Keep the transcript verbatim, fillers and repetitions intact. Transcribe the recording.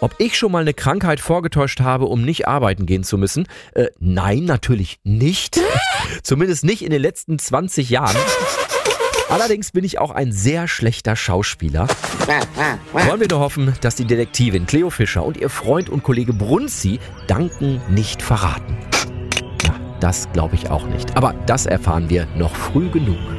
Ob ich schon mal eine Krankheit vorgetäuscht habe, um nicht arbeiten gehen zu müssen? Äh, nein, natürlich nicht. Zumindest nicht in den letzten zwanzig Jahren. Allerdings bin ich auch ein sehr schlechter Schauspieler. Wollen wir nur hoffen, dass die Detektivin Cleo Fischer und ihr Freund und Kollege Brunzi Danken nicht verraten. Ja, das glaube ich auch nicht. Aber das erfahren wir noch früh genug.